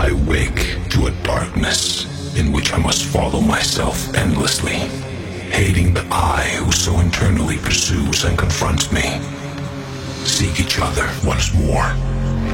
I wake to a darkness in which I must follow myself endlessly, hating the I who so internally pursues and confronts me. Seek each other once more,